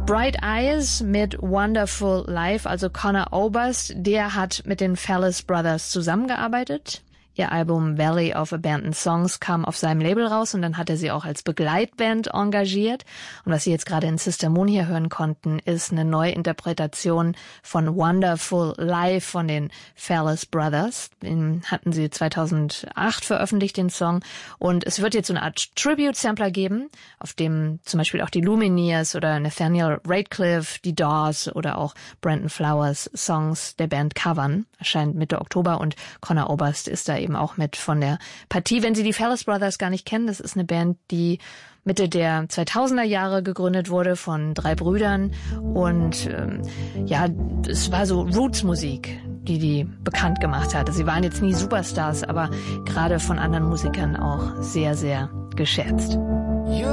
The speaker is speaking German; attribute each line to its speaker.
Speaker 1: Bright Eyes mit Wonderful Life, also Conor Oberst, der hat mit den Fellis Brothers zusammengearbeitet. Ihr Album Valley of Abandoned Songs kam auf seinem Label raus und dann hat er sie auch als Begleitband engagiert. Und was Sie jetzt gerade in Sister Moon hier hören konnten, ist eine Neuinterpretation von Wonderful Life von den Fellis Brothers. Den hatten sie 2008 veröffentlicht, den Song. Und es wird jetzt so eine Art Tribute-Sampler geben, auf dem zum Beispiel auch die Lumineers oder Nathaniel Ratcliffe, die Doors oder auch Brandon Flowers Songs der Band covern. Erscheint Mitte Oktober und Conor Oberst ist da eben auch mit von der Partie. Wenn Sie die Fellis Brothers gar nicht kennen, das ist eine Band, die Mitte der 2000er Jahre gegründet wurde von 3 Brüdern und es war so Roots-Musik, die bekannt gemacht hatte. Sie waren jetzt nie Superstars, aber gerade von anderen Musikern auch sehr, sehr geschätzt.